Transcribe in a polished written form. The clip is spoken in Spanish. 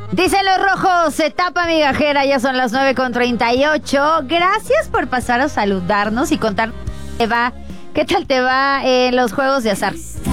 Dicen los rojos, se tapa migajera, ya son las 9:38. Gracias por pasar a saludarnos y contar qué tal te va en los juegos de azar.